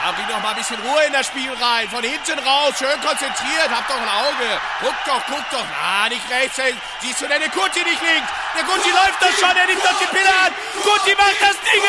Ja, bring doch mal ein bisschen Ruhe in das Spiel rein. Von hinten raus, schön konzentriert. Hab doch ein Auge. Guck doch. Na, nicht rechts. Siehst du denn den Guti nicht links? Der Guti läuft doch schon, er nimmt doch die Pille an. Guti macht das Ding